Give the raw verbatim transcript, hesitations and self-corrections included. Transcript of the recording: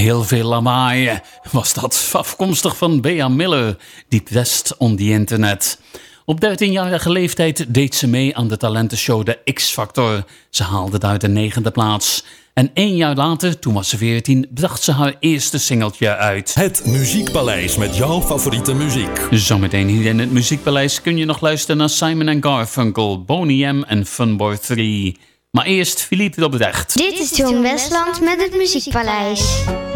Heel veel lawaai was dat, afkomstig van Bea Miller, Deep West on the Internet. Op dertienjarige leeftijd deed ze mee aan de talentenshow de X-Factor. Ze haalde daar de negende plaats. En één jaar later, toen was ze veertien, bracht ze haar eerste singeltje uit. Het Muziekpaleis met jouw favoriete muziek. Zometeen hier in het Muziekpaleis kun je nog luisteren naar Simon en Garfunkel, Boney M en Funboy drie. Maar eerst Philippe Robrecht. Dit is John Westland met het Muziekpaleis.